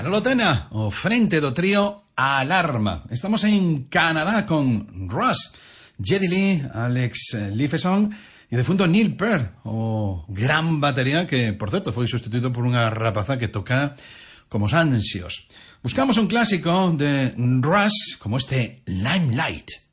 Carlotena, o frente do trío Alarma. Estamos en Canadá con Russ, Geddy Lee, Alex Lifeson e o defunto Neil Peart, o gran batería que, por certo, foi sustituído por unha rapaza que toca como os ansios. Buscamos un clásico de Russ como este Limelight.